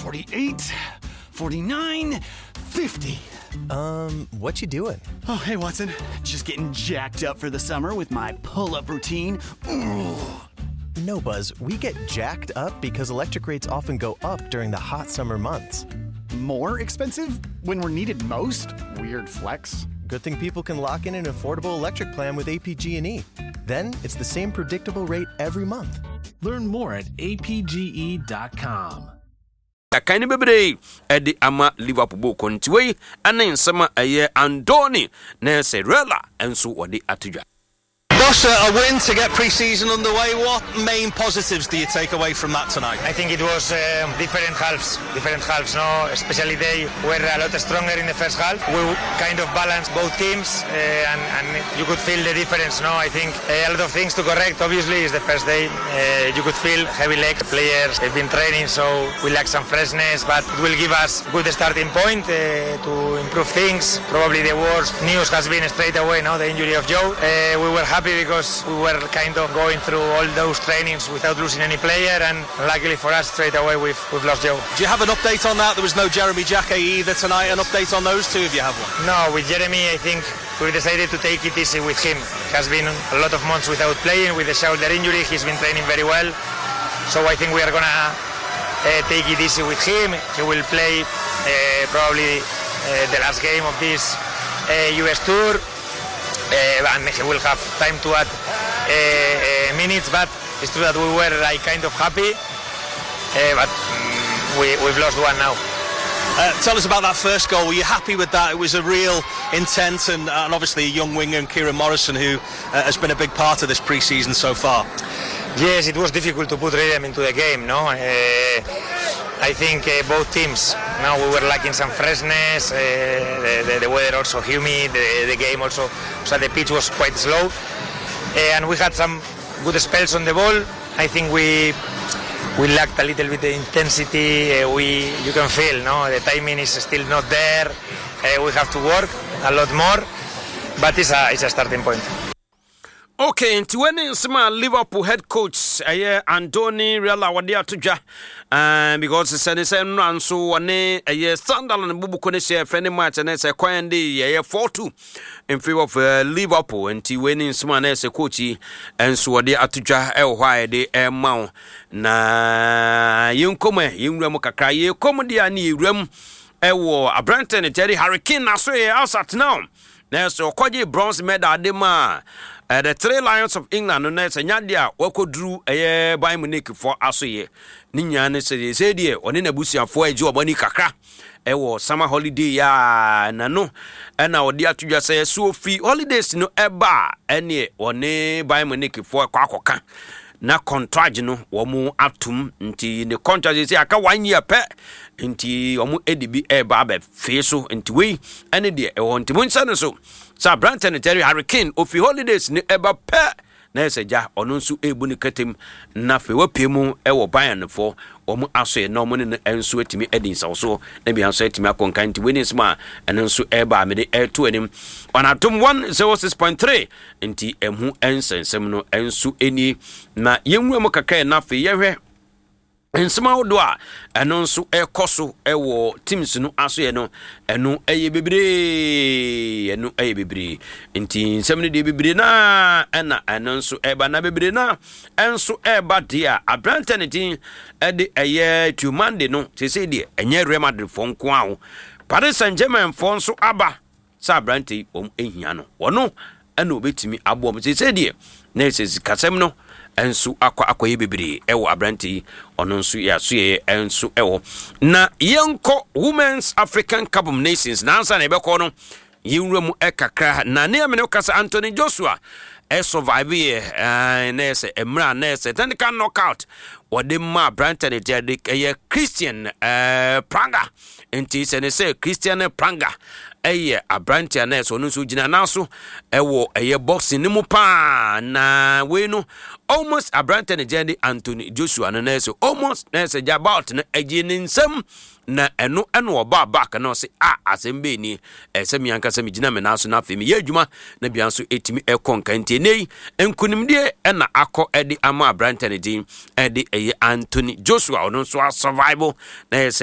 48, 49, 50. What you doing? Oh, hey, Watson. Just getting jacked up for the summer with my pull-up routine. Ooh. No, Buzz, we get jacked up because electric rates often go up during the hot summer months. More expensive when we're needed most? Weird flex. Good thing people can lock in an affordable electric plan with APG&E. Then it's the same predictable rate every month. Learn more at apge.com. Kind of baby, Eddie Ama Liverpool Contiway, and then summer a year Andoni, Nerserella, and so what the Atuja. Boss, a win to get pre-season underway. What main positives do you take away from that tonight? I think it was different halves, no? Especially they were a lot stronger in the first half. We kind of balanced both teams and you could feel the difference, no? I think a lot of things to correct, obviously, is the first day. You could feel heavy leg players. They've been training, so we lack some freshness, but it will give us a good starting point to improve things. Probably the worst news has been straight away, no? The injury of Joe. We were happy because we were kind of going through all those trainings without losing any player, and luckily for us, straight away we've lost Joe. Do you have an update on that? There was no Jeremy Jacquet either tonight. An update on those two, if you have one? No, with Jeremy, I think we decided to take it easy with him. He has been a lot of months without playing with the shoulder injury. He's been training very well, so I think we are gonna take it easy with him. He will play probably the last game of this US tour. And he will have time to add minutes, but it's true that we were like kind of happy, but we've lost one now. Tell us about that first goal. Were you happy with that? It was a real intent, and obviously a young winger, Kieran Morrison, who has been a big part of this pre-season so far. Yes, it was difficult to put rhythm into the game, no? I think both teams, now we were lacking some freshness, the weather also humid, the game also, so the pitch was quite slow, and we had some good spells on the ball. I think we lacked a little bit the intensity, you can feel, no? The timing is still not there, we have to work a lot more, but it's a starting point. Okay, into when some Liverpool head coach, Andoni Reala Wadia Tuja, because the Senate run so one a Sunderland and Bubu Konesia, friendly match, and it's a quiet day, 4-2 in favor of Liverpool, and T-winning some as a coachy, and so Wadia Tuja, why they mount. Na young come, young Ramokaka, ye comedy and ye rum, a Branton and Terry Hurricane, I say, outside now. There's so Koji bronze medal, Dema. The Three Lions of England no nese nyadia wako drew Bayern Munich for asoye ninya ne se die oni na busuafo aji obani kakra ewo summer holiday ya nano na odi atudwa se so fi holidays no eba ene oni Bayern Munich for kwakoka na contract no wo mu atum nti ne contract se aka 1 year pe nti wo mu edibi eba be fe so nti we ene de ewo nti munsa no so Sir Branton and Terry Hurricane ofi holidays ni eba pe na eseja ono nso ebu ni katem na fe wapiemu ewo Bayern for omu aso na omu ne enso atimi edin so na bia nso atimi akonkan ti weni sma eno nso eba me de to anim on atom 106.3 nti emu ensensem no enso eni na yenwu mu kaka na fe yehwe ensema odo a eno nso ekoso ewo teams no aso ye no eno eye bebre nti nsem ne de bebre na ena eno nso eba na bebre na enso eba dia abrantanity ede eye to Monday no se de enye Real Madrid fo nko aho Paris Saint-Germain fo nso aba sa abrantanty ehia no wono ena obetimi abo se de na se kasem no ensu akwa bebre ewo abranti ono nsu ya so ye ensu ewo na yenko Women's African Cup of Nations na ansa na ebekọ no yewuram ekakra na ne amene kasa Anthony Joshua survive ye nese emra nese technical knockout wode ma Branton de ye Christian Pranga enti se Christian Pranga eye abrantia nese onu so gina naso ewo eye boxing ni mu pa na we no almost Branton de Anthony Joshua no nese almost nese jabout na agini nsam na eno oba back na se asembe ni esemi anka semi gina me naso na afemi ye adwuma na bia nso etimi ekonkantie nei enkunimde na akọ edi ama Branton de edi eye Anthony Joshua ono so survival na